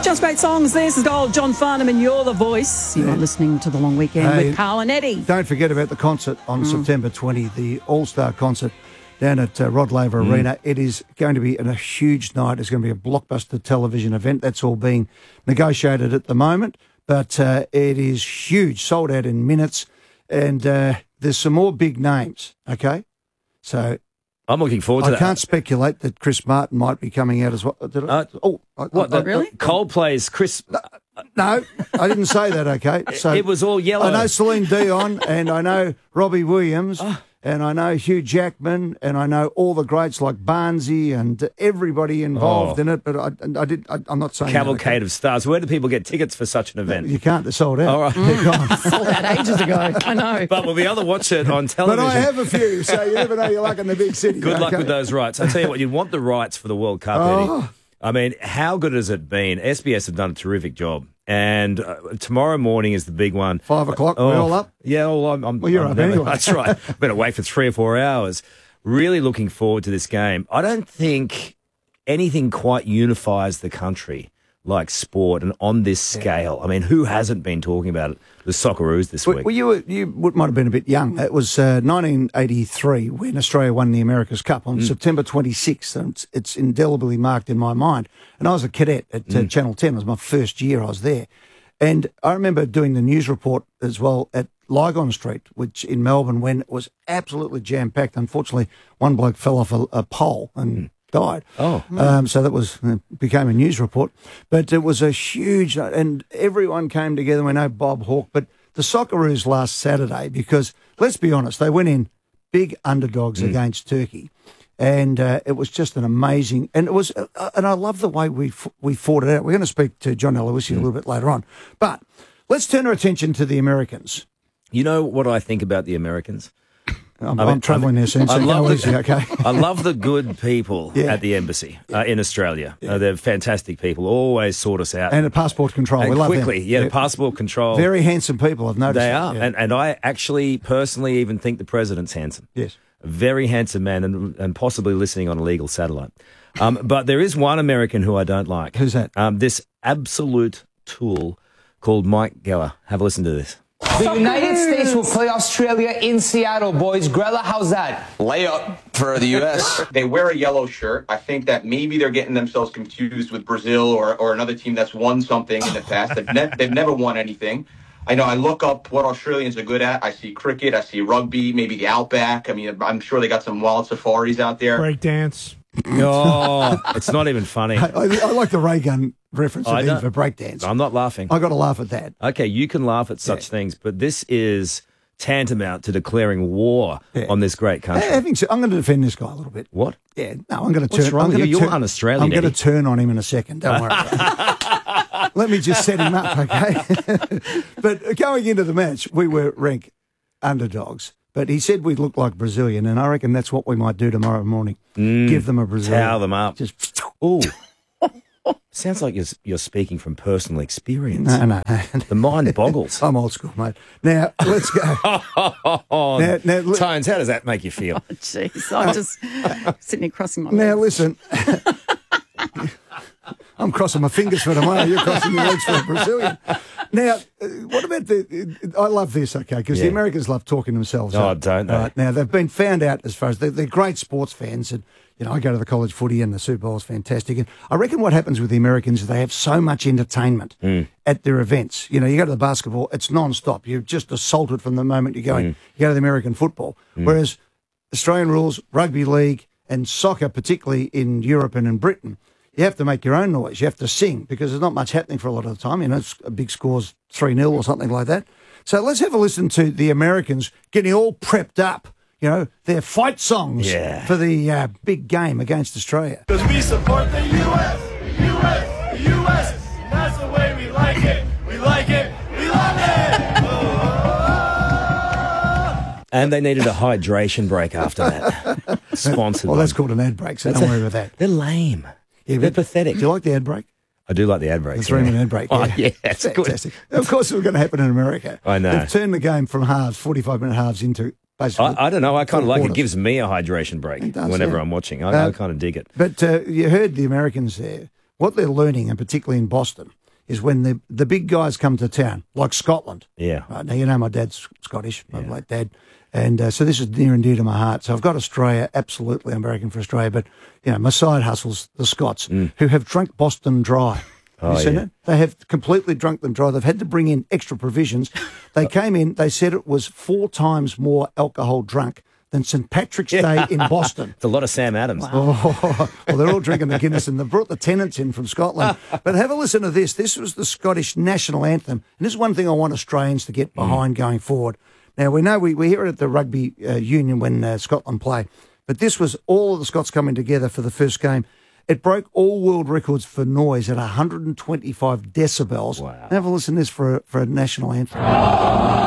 Just Great Songs. This is gold. John Farnham and You're the Voice. You are listening to The Long Weekend with Carl and Eddie. Don't forget about the concert on September 20, the All-Star concert down at Rod Laver Arena. It is going to be a huge night. It's going to be a blockbuster television event. That's all being negotiated at the moment. But it is huge, sold out in minutes. And there's some more big names, okay? So I'm looking forward to that. I can't speculate that Chris Martin might be coming out as well. Really? Coldplay's Chris... No, I didn't say that, okay? So it was all yellow. I know Celine Dion, and I know Robbie Williams, and I know Hugh Jackman, and I know all the greats like Barnsey and everybody involved in it, but I'm not saying Cavalcade that, of stars. Where do people get tickets for such an event? You can't. They're sold out. All right. They're gone. Sold out ages ago. I know. But we'll be able to watch it on television. But I have a few, so you never know your luck in the big city. Good luck with those rights. I tell you what, you'd want the rights for the World Cup, Eddie. I mean, how good has it been? SBS have done a terrific job. And tomorrow morning is the big one. 5 o'clock, we're all up? Yeah, well, you're up anyway. That's right. Better wait for 3 or 4 hours. Really looking forward to this game. I don't think anything quite unifies the country like sport and on this scale. I mean, who hasn't been talking about it? The Socceroos this week. Well, you might have been a bit young. It was 1983 when Australia won the America's Cup on September 26th, and it's indelibly marked in my mind. And I was a cadet at Channel 10. It was my first year I was there. And I remember doing the news report as well at Lygon Street, which in Melbourne, when it was absolutely jam-packed. Unfortunately, one bloke fell off a pole and died. So that became a news report. But it was a huge, and everyone came together. We know Bob Hawke, but the Socceroos last Saturday, because let's be honest, they went in big underdogs against Turkey, and it was just an amazing. And it was, and I love the way we fought it out. We're going to speak to John Aloisi a little bit later on, but let's turn our attention to the Americans. You know what I think about the Americans? I'm travelling there soon, so go easy, okay? I love the good people at the embassy in Australia. They're fantastic people, always sort us out. And at passport control, we love them. The passport control. Very handsome people, I've noticed. They are, and I actually personally even think the president's handsome. Yes. A very handsome man and possibly listening on a legal satellite. But there is one American who I don't like. Who's that? This absolute tool called Mike Geller. Have a listen to this. The United States will play Australia in Seattle, boys. Grella, how's that? Layup for the U.S. They wear a yellow shirt. I think that maybe they're getting themselves confused with Brazil or another team that's won something in the past. They've never won anything. I know I look up what Australians are good at. I see cricket. I see rugby, maybe the Outback. I mean, I'm sure they got some wild safaris out there. Breakdance. Oh, it's not even funny. I like the ray gun reference at the end for breakdance. I'm not laughing. I got to laugh at that. Okay, you can laugh at such things, but this is tantamount to declaring war on this great country. Having said, I'm going to defend this guy a little bit. What? Yeah, no, I'm going to What's turn. wrong I'm with going you? to You're un-Australian, I'm going to Eddie. turn on him in a second. Don't worry. Let me just set him up, okay? But going into the match, we were ranked underdogs. But he said we look like Brazilian, and I reckon that's what we might do tomorrow morning. Give them a Brazilian. Towel them up. Just ooh. Sounds like you're speaking from personal experience. No. The mind boggles. I'm old school, mate. Now, let's go. now, Tones, how does that make you feel? Oh, jeez. I'm just sitting here crossing my legs. Now, listen. I'm crossing my fingers for tomorrow. You're crossing your legs for a Brazilian. Now, what about I love this, okay, because the Americans love talking themselves up. Don't they? Right, now, they've been found out as far as they're great sports fans, and, you know, I go to the college footy and the Super Bowl is fantastic. And I reckon what happens with the Americans is they have so much entertainment at their events. You know, you go to the basketball, it's non-stop. You're just assaulted from the moment you go in. You go to the American football. Whereas Australian rules, rugby league, and soccer, particularly in Europe and in Britain, you have to make your own noise. You have to sing because there's not much happening for a lot of the time. You know, it's a big score's 3-0 or something like that. So let's have a listen to the Americans getting all prepped up, you know, their fight songs for the big game against Australia. Because we support the U.S., U.S., U.S. That's the way we like it. We like it. We love it. And they needed a hydration break after that. Sponsored. Well, that's called an ad break, so don't worry about that. They're lame. Yeah, They're pathetic. Do you like the ad break? I do like the ad break. The 3-minute ad break. Oh, yeah, that's fantastic. Of course, it was going to happen in America. I know. They've turned the game from halves, 45-minute halves, into basically. I don't know. I kind of like it. quarters. Gives me a hydration break It does, whenever yeah. I'm watching. I kind of dig it. But you heard the Americans there. what they're learning, and particularly in Boston, is when the big guys come to town, like Scotland. Yeah. Right, now, you know my dad's Scottish, my late dad. And so this is near and dear to my heart. So I've got Australia, absolutely American for Australia. But, my side hustle's the Scots, who have drunk Boston dry. Have you seen it? They have completely drunk them dry. They've had to bring in extra provisions. They came in, they said it was 4 times more alcohol drunk than St. Patrick's Day in Boston. It's a lot of Sam Adams. Well, they're all drinking the Guinness, and they brought the tenants in from Scotland. But have a listen to this. This was the Scottish national anthem, and this is one thing I want Australians to get behind going forward. Now, we know we hear it at the rugby union when Scotland play, but this was all of the Scots coming together for the first game. It broke all world records for noise at 125 decibels. Wow. Have a listen to this for a national anthem.